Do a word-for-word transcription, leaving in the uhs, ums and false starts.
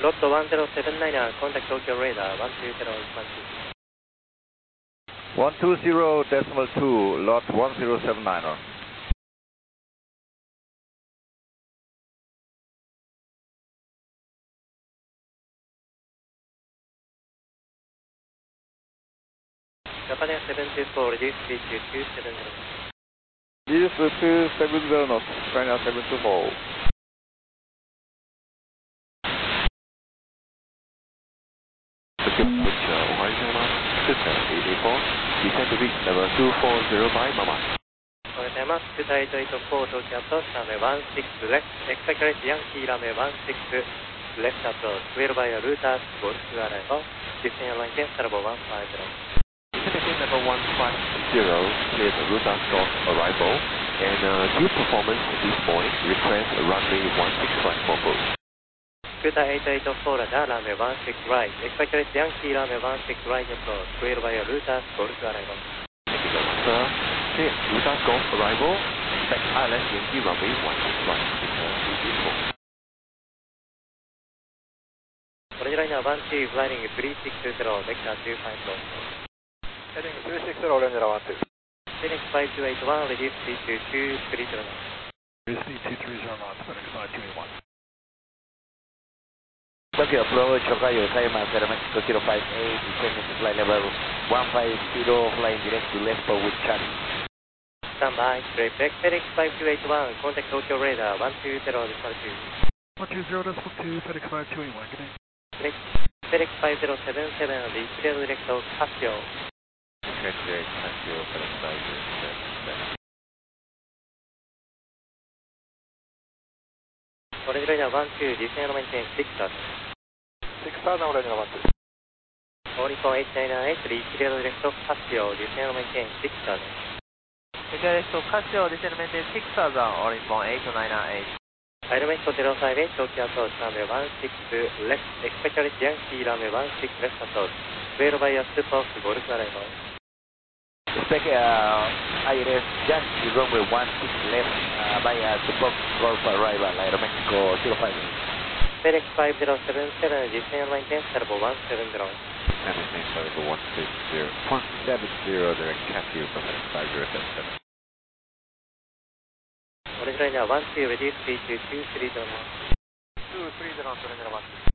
Lot one zero seven nine er, contact Tokyo radar one two zero one two. one two zero decimal two, lot one zero seven nine er. Japan Air seven two four, reduce speed to two seven zero. Reduce to two seven zero knots, China seven two four. Which uh, Arizona Scooter eight eight four, descend to reach level two four zero by Mama. おはようございます。スクーターエイトエイトフォー、東京アプローチ、ランウェイワンシックス、レフト、エクセクレット、ヤンキーランウェイワンシックス、レフトアプローチ、ウェルバイア、ルーター、ゴルフアライバー、ディスティンアラインテン、サラボワンファイブゼロ。 Descend level one five zero, clear the route of arrival, and uh, due performance at this point, request a runway one six right for both. スクーターエイトエイトフォー、ラダー、ランウェイワンシックスライト、エクセクレット、ヤンキーランウェイワンシックスライトアプローチ、ウェルバイア、ルーター、ゴルフアライバー。 Thank you very much, sir. Clear route golf arrival, expect I L S Yankee runway one six right, Victor two eight four. オレンジライナーワンツー、フライリングスリーシックスゼロ、ベクターツーファイブロー。 Heading three six zero, Orange one two. Phoenix five two eight one, reduce speed to two three zero knots. Reduce speed two three zero knots, Phoenix five two eight one. Tokyo approach, Hokkaido, Kaiman, Aeromexico zero five eight, descending to flight level one five zero, flying direct to left with Charlie. Stand by, straight back, Phoenix five two eight one, contact Tokyo radar one two zero decimal two. one two zero decimal two, Phoenix five two eight one, good day. Phoenix, Phoenix five zero seven seven, reach clear direct to Casio. Congratulate Casio for the five zero seven seven. オレンジライナーワンツー、ディスティンアラインテン、シックスターズ。 six thousand, Orange one two. オーリコンエイトナインナインエイト、リーチクリアドディレクト、カシオ、ディスティンアラインテン、シックスターズ。 Direct to Casio, descend maintain six thousand, Orinpon eight nine nine eight. アイルメットゼロファイブエイト、東京アプローチ、ランウェイワンシックス、レフト、エクスペクタリティヤンキー、ランウェイワンシックス、レフトアプローチ、ウェルバイア、スーパーオフ、ゴルフアライバー。 Expect uh, I L S just runway one six left uh, by uh, support golf arrival, Aeromexico zero five eight. Phoenix five zero seven seven, ディスティンアラインテン、サラボワンセブンゼロ。 San Jose level one six zero, one seven zero, direct Casio for five zero seven seven. オレンジライナーワンツー、レディースピーチ、ツースリーゼロ。 two three zero, Orange one two.